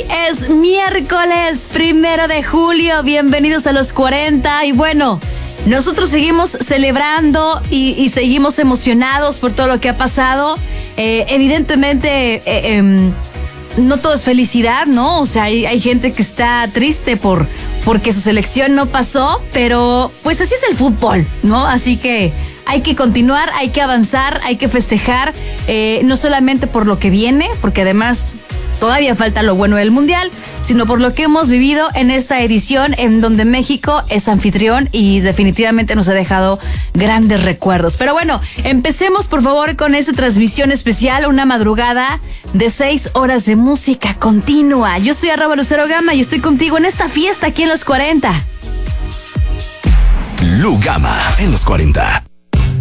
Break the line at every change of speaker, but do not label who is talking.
es miércoles 1 de julio. Bienvenidos a los 40. Y bueno, nosotros seguimos celebrando y seguimos emocionados por todo lo que ha pasado. Evidentemente, no todo es felicidad, ¿no? O sea, hay gente que está triste porque su selección no pasó, pero pues así es el fútbol, ¿no? Así que hay que continuar, hay que avanzar, hay que festejar, no solamente por lo que viene, porque además todavía falta lo bueno del Mundial, sino por lo que hemos vivido en esta edición en donde México es anfitrión y definitivamente nos ha dejado grandes recuerdos. Pero bueno, empecemos por favor con esta transmisión especial, una madrugada de 6 horas de música continua. Yo soy @LuceroGama y estoy contigo en esta fiesta aquí en los 40.
Lu Gama en los 40.